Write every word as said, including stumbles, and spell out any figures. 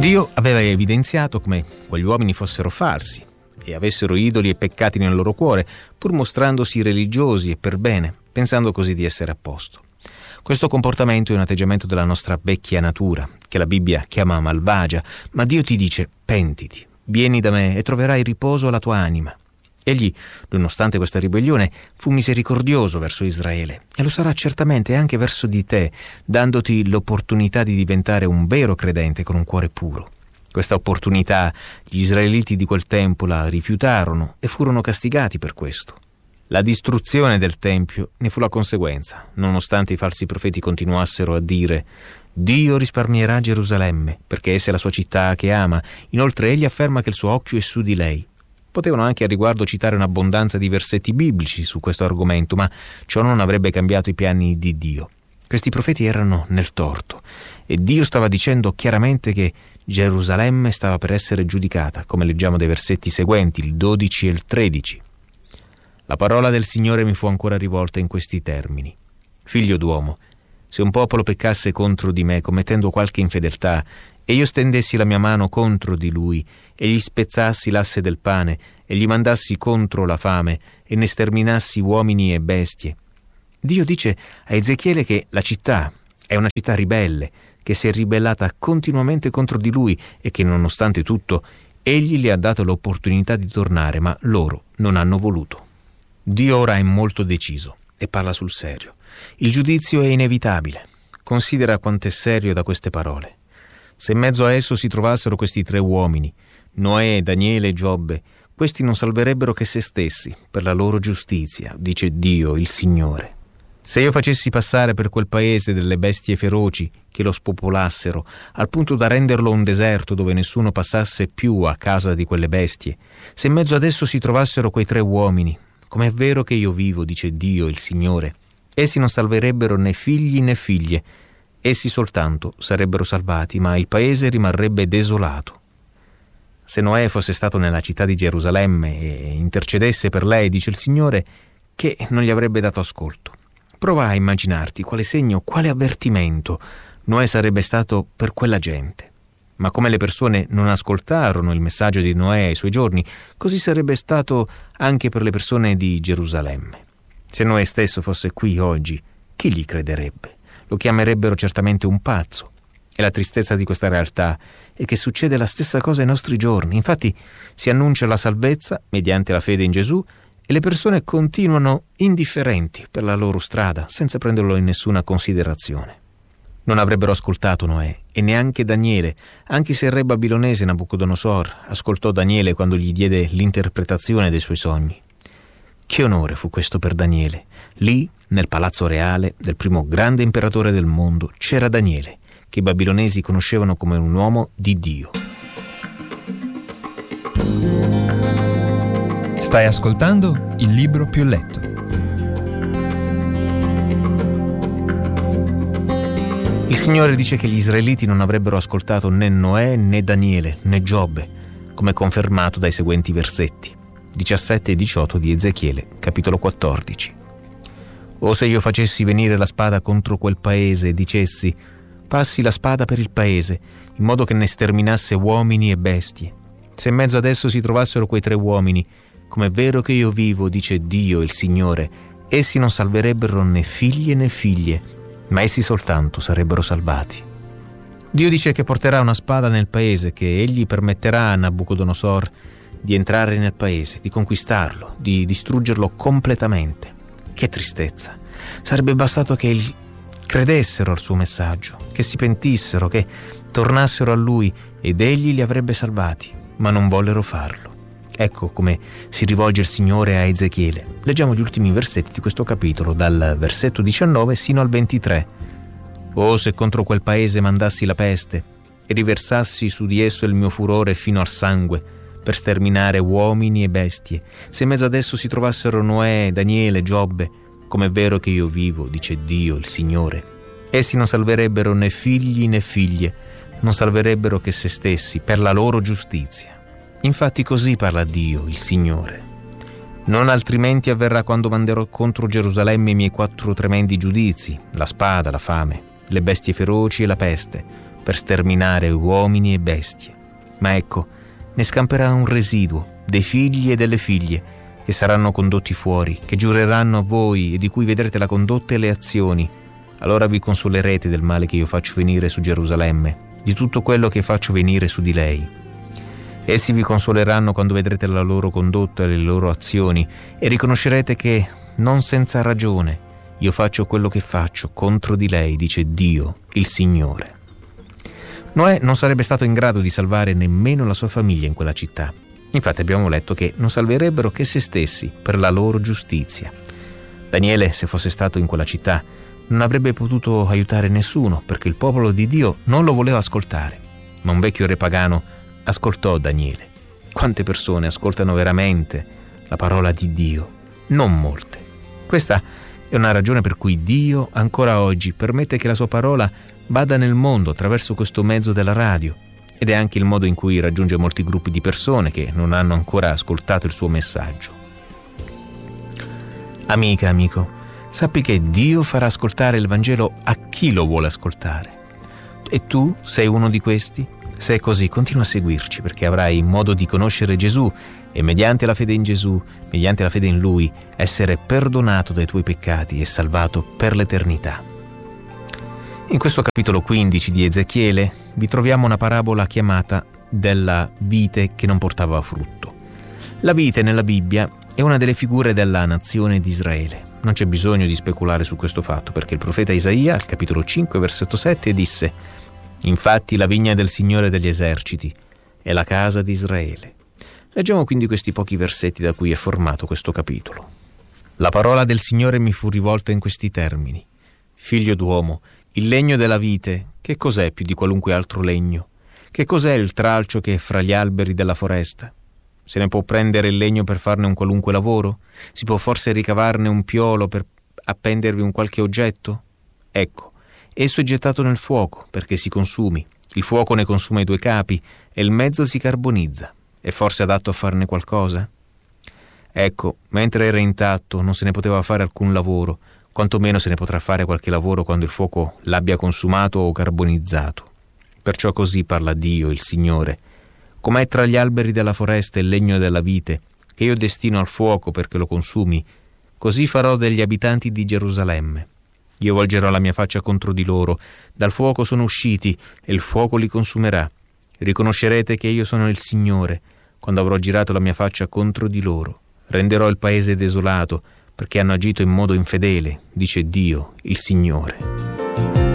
Dio aveva evidenziato come quegli uomini fossero falsi e avessero idoli e peccati nel loro cuore, pur mostrandosi religiosi e per bene, pensando così di essere a posto. Questo comportamento è un atteggiamento della nostra vecchia natura, che la Bibbia chiama malvagia, ma Dio ti dice: pentiti, vieni da me e troverai riposo alla tua anima. Egli, nonostante questa ribellione, fu misericordioso verso Israele e lo sarà certamente anche verso di te, dandoti l'opportunità di diventare un vero credente con un cuore puro. Questa opportunità gli israeliti di quel tempo la rifiutarono e furono castigati per questo. La distruzione del Tempio ne fu la conseguenza, nonostante i falsi profeti continuassero a dire: Dio risparmierà Gerusalemme, perché essa è la sua città che ama. Inoltre egli afferma che il suo occhio è su di lei. Potevano anche a riguardo citare un'abbondanza di versetti biblici su questo argomento, ma ciò non avrebbe cambiato i piani di Dio. Questi profeti erano nel torto e Dio stava dicendo chiaramente che Gerusalemme stava per essere giudicata, come leggiamo dai versetti seguenti, il dodici e il tredici. La parola del Signore mi fu ancora rivolta in questi termini: Figlio d'uomo, se un popolo peccasse contro di me commettendo qualche infedeltà e io stendessi la mia mano contro di lui e gli spezzassi l'asse del pane e gli mandassi contro la fame e ne sterminassi uomini e bestie. Dio dice a Ezechiele che la città è una città ribelle, che si è ribellata continuamente contro di lui e che nonostante tutto egli gli ha dato l'opportunità di tornare, ma loro non hanno voluto. Dio ora è molto deciso e parla sul serio. Il giudizio è inevitabile. Considera quanto è serio da queste parole. Se in mezzo a esso si trovassero questi tre uomini, Noè, Daniele e Giobbe, questi non salverebbero che se stessi per la loro giustizia, dice Dio, il Signore. Se io facessi passare per quel paese delle bestie feroci che lo spopolassero, al punto da renderlo un deserto dove nessuno passasse più a casa di quelle bestie, se in mezzo ad esso si trovassero quei tre uomini, com'è vero che io vivo, dice Dio, il Signore, essi non salverebbero né figli né figlie, essi soltanto sarebbero salvati, ma il paese rimarrebbe desolato. Se Noè fosse stato nella città di Gerusalemme e intercedesse per lei, dice il Signore, che non gli avrebbe dato ascolto. Prova a immaginarti quale segno, quale avvertimento Noè sarebbe stato per quella gente. Ma come le persone non ascoltarono il messaggio di Noè ai suoi giorni, così sarebbe stato anche per le persone di Gerusalemme. Se Noè stesso fosse qui oggi, chi gli crederebbe? Lo chiamerebbero certamente un pazzo. E la tristezza di questa realtà è che succede la stessa cosa ai nostri giorni. Infatti si annuncia la salvezza mediante la fede in Gesù e le persone continuano indifferenti per la loro strada, senza prenderlo in nessuna considerazione. Non avrebbero ascoltato Noè e neanche Daniele, anche se il re babilonese Nabucodonosor ascoltò Daniele quando gli diede l'interpretazione dei suoi sogni. Che onore fu questo per Daniele! Lì, nel palazzo reale del primo grande imperatore del mondo, c'era Daniele, che i babilonesi conoscevano come un uomo di Dio. Stai ascoltando Il Libro Più Letto. Il Signore dice che gli israeliti non avrebbero ascoltato né Noè, né Daniele, né Giobbe, come confermato dai seguenti versetti, diciassette e diciotto di Ezechiele, capitolo quattordici. O se io facessi venire la spada contro quel paese e dicessi: passi la spada per il paese, in modo che ne sterminasse uomini e bestie. Se in mezzo ad esso si trovassero quei tre uomini, come è vero che io vivo, dice Dio, il Signore, essi non salverebbero né figlie né figlie, ma essi soltanto sarebbero salvati. Dio dice che porterà una spada nel paese, che egli permetterà a Nabucodonosor di entrare nel paese, di conquistarlo, di distruggerlo completamente. Che tristezza! Sarebbe bastato che egli credessero al suo messaggio, che si pentissero, che tornassero a lui ed egli li avrebbe salvati, ma non vollero farlo. Ecco come si rivolge il Signore a Ezechiele. Leggiamo gli ultimi versetti di questo capitolo, dal versetto diciannove sino al ventitré. O se contro quel paese mandassi la peste e riversassi su di esso il mio furore fino al sangue, per sterminare uomini e bestie, se in mezzo ad esso si trovassero Noè, Daniele, Giobbe, come è vero che io vivo, dice Dio, il Signore, essi non salverebbero né figli né figlie, non salverebbero che se stessi per la loro giustizia. Infatti così parla Dio, il Signore. Non altrimenti avverrà quando manderò contro Gerusalemme i miei quattro tremendi giudizi, la spada, la fame, le bestie feroci e la peste, per sterminare uomini e bestie. Ma ecco, ne scamperà un residuo, dei figli e delle figlie, che saranno condotti fuori, che giureranno a voi e di cui vedrete la condotta e le azioni. Allora vi consolerete del male che io faccio venire su Gerusalemme, di tutto quello che faccio venire su di lei. Essi vi consoleranno quando vedrete la loro condotta e le loro azioni e riconoscerete che, non senza ragione, io faccio quello che faccio contro di lei, dice Dio, il Signore. Noè non sarebbe stato in grado di salvare nemmeno la sua famiglia in quella città. Infatti abbiamo letto che non salverebbero che se stessi per la loro giustizia. Daniele, se fosse stato in quella città, non avrebbe potuto aiutare nessuno perché il popolo di Dio non lo voleva ascoltare. Ma un vecchio re pagano ascoltò Daniele. Quante persone ascoltano veramente la parola di Dio? Non molte. Questa è una ragione per cui Dio ancora oggi permette che la sua parola vada nel mondo attraverso questo mezzo della radio, ed è anche il modo in cui raggiunge molti gruppi di persone che non hanno ancora ascoltato il suo messaggio. Amica, amico, sappi che Dio farà ascoltare il Vangelo a chi lo vuole ascoltare. E tu sei uno di questi? Se è così, continua a seguirci, perché avrai modo di conoscere Gesù e mediante la fede in Gesù, mediante la fede in Lui, essere perdonato dai tuoi peccati e salvato per l'eternità. In questo capitolo quindici di Ezechiele vi troviamo una parabola chiamata della vite che non portava frutto. La vite nella Bibbia è una delle figure della nazione di Israele. Non c'è bisogno di speculare su questo fatto, perché il profeta Isaia, al capitolo cinque, versetto sette, disse: «Infatti la vigna del Signore degli eserciti è la casa di Israele». Leggiamo quindi questi pochi versetti da cui è formato questo capitolo. La parola del Signore mi fu rivolta in questi termini: «Figlio d'uomo, il legno della vite, che cos'è più di qualunque altro legno? Che cos'è il tralcio che è fra gli alberi della foresta? Se ne può prendere il legno per farne un qualunque lavoro? Si può forse ricavarne un piolo per appendervi un qualche oggetto? Ecco, esso è gettato nel fuoco perché si consumi. Il fuoco ne consuma i due capi e il mezzo si carbonizza. È forse adatto a farne qualcosa? Ecco, mentre era intatto non se ne poteva fare alcun lavoro, quantomeno se ne potrà fare qualche lavoro quando il fuoco l'abbia consumato o carbonizzato. Perciò così parla Dio, il Signore: com'è tra gli alberi della foresta il legno della vite, che io destino al fuoco perché lo consumi, così farò degli abitanti di Gerusalemme. Io volgerò la mia faccia contro di loro, dal fuoco sono usciti e il fuoco li consumerà. Riconoscerete che io sono il Signore, quando avrò girato la mia faccia contro di loro. Renderò il paese desolato, perché hanno agito in modo infedele, dice Dio, il Signore».